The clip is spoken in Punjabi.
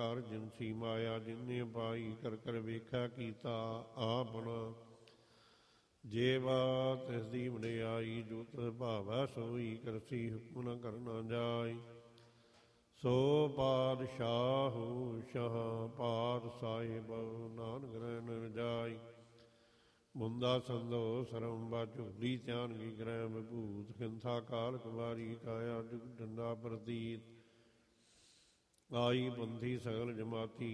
ਕਰ ਜਿਨਸੀ ਮਾਇਆ ਜਿਨੇ ਪਾਈ ਕਰ ਕਰ ਵੇਖਿਆ ਕੀਤਾ ਆਪਣਾ। ਜੇ ਬਾਤ ਇਸ ਦੀ ਵਡਿਆਈ ਜੋ ਤਿਸ ਭਾਵੈ ਸੋਈ ਕਰਸੀ ਹੁਕਮ ਨ ਕਰਨਾ ਜਾਈ। ਸੋ ਪਾਤਸ਼ਾਹੂ ਸ਼ਾਹ ਪਾਤ ਸਾਹਿਬ ਨਾਨਕ ਰਹਿਣ ਰਜਾਈ। ਮੁੰਦਾ ਸੰਦੋ ਸਰਮ ਬਾਝੋਲੀ ਧਿਆਨਗੀ ਗ੍ਰਹਿ ਵਿਭੂਤ ਖਿੰਥਾ ਕਾਲ ਕੁਮਾਰੀ ਕਾਇਆ ਜੁਗ ਡੰਡਾ ਪ੍ਰਤੀਤ। ਆਈ ਬੰਧੀ ਸਗਲ ਜਮਾਤੀ